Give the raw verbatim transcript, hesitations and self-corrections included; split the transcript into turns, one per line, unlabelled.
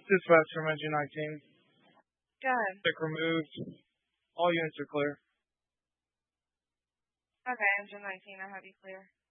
Dispatch from engine nineteen.
Go ahead.
Stick removed. All units are clear.
Okay, engine nineteen, I have you clear.